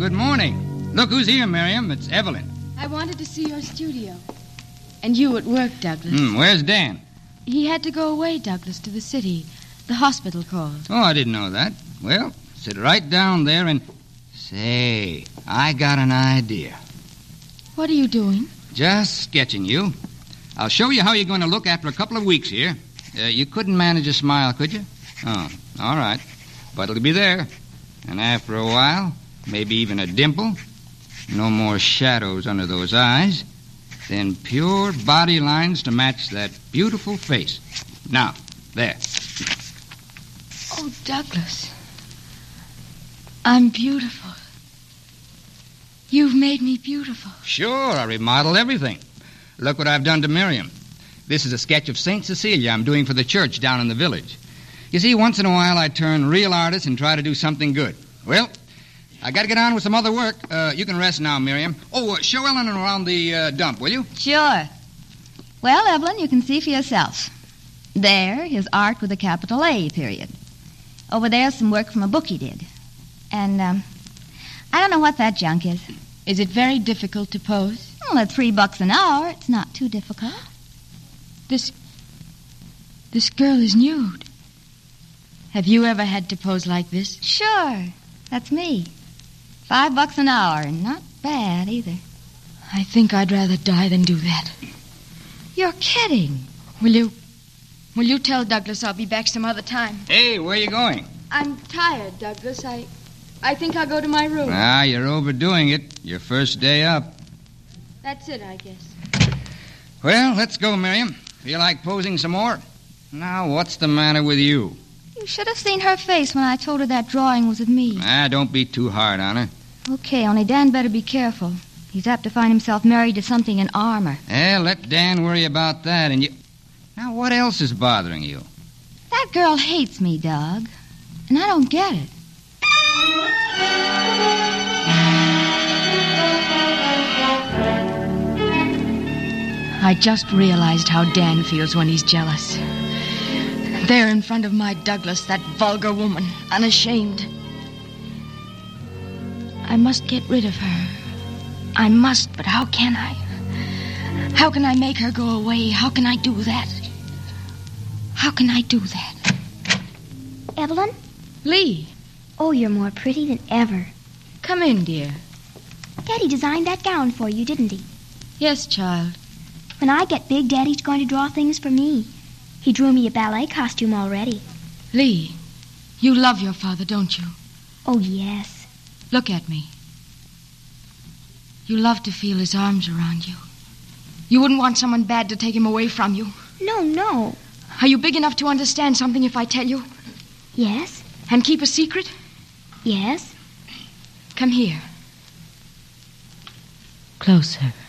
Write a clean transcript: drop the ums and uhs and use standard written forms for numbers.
good morning. Look who's here, Miriam. It's Evelyn. I wanted to see your studio. And you at work, Douglas. Where's Dan? He had to go away, Douglas, to the city. The hospital called. Oh, I didn't know that. Well, sit right down there and... Say, I got an idea. What are you doing? Just sketching you. I'll show you how you're going to look after a couple of weeks here. You couldn't manage a smile, could you? Oh, all right. But it'll be there. And after a while, maybe even a dimple. No more shadows under those eyes. Then pure body lines to match that beautiful face. Now, there. Oh, Douglas. I'm beautiful. You've made me beautiful. Sure, I remodeled everything. Look what I've done to Miriam. This is a sketch of St. Cecilia I'm doing for the church down in the village. You see, once in a while I turn real artist and try to do something good. Well, I got to get on with some other work. You can rest now, Miriam. Oh, show Ellen around the dump, will you? Sure. Well, Evelyn, you can see for yourself. There, his art with a capital A, period. Over there's some work from a book he did. And, I don't know what that junk is. Is it very difficult to pose? Well, at $3 an hour, it's not too difficult. This girl is nude. Have you ever had to pose like this? Sure. That's me. $5 an hour, and not bad either. I think I'd rather die than do that. You're kidding. Will you tell Douglas I'll be back some other time? Hey, where are you going? I'm tired, Douglas. I think I'll go to my room. You're overdoing it. Your first day up. That's it, I guess. Well, let's go, Miriam. Feel like posing some more? Now, what's the matter with you? You should have seen her face when I told her that drawing was of me. Don't be too hard on her. Okay, only Dan better be careful. He's apt to find himself married to something in armor. Let Dan worry about that, and you... Now, what else is bothering you? That girl hates me, Doug. And I don't get it. I just realized how Dan feels when he's jealous. There in front of my Douglas, that vulgar woman, unashamed. I must get rid of her. I must, but how can I? How can I make her go away? How can I do that? How can I do that? Evelyn? Lee. Oh, you're more pretty than ever. Come in, dear. Daddy designed that gown for you, didn't he? Yes, child. When I get big, Daddy's going to draw things for me. He drew me a ballet costume already. Lee, you love your father, don't you? Oh, yes. Look at me. You love to feel his arms around you. You wouldn't want someone bad to take him away from you. No. Are you big enough to understand something if I tell you? Yes. And keep a secret? Yes. Come here. Closer.